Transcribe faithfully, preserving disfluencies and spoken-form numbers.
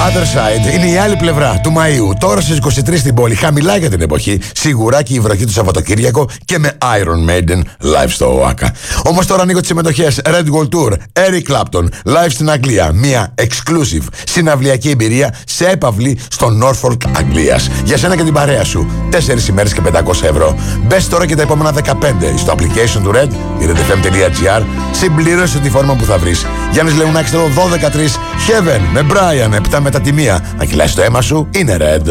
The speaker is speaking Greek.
Other Side είναι η άλλη πλευρά του Μαΐου. Τώρα στις είκοσι τρεις στην πόλη, χαμηλά για την εποχή. Σιγουράκι η βροχή του Σαββατοκύριακο και με Iron Maiden live στο ΟΑΚΑ. Όμως τώρα ανοίγω τις συμμετοχές. Red Gold Tour, Eric Clapton, live στην Αγγλία. Μια exclusive συναυλιακή εμπειρία σε έπαυλη στο Norfolk Αγγλίας. Για σένα και την παρέα σου. Τέσσερις ημέρες και πεντακόσια ευρώ. Μπες τώρα και τα επόμενα δεκαπέντε στο application του Red, η redfm.gr. Συμπλήρωσε τη φόρμα που θα βρεις. Γιάννης Λεουνάκης, το δώδεκα τρία, Heaven με Brian, επτά με τα τιμία. Αν κυλάει το αίμα σου, είναι Red.